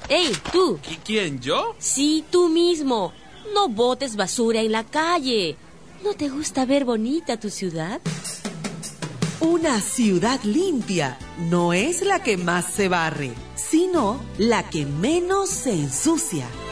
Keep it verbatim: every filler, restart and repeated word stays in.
¡Ey, tú! ¿Qui- ¿Quién, yo? Sí, tú mismo. No botes basura en la calle. ¿No te gusta ver bonita tu ciudad? Una ciudad limpia no es la que más se barre, sino la que menos se ensucia.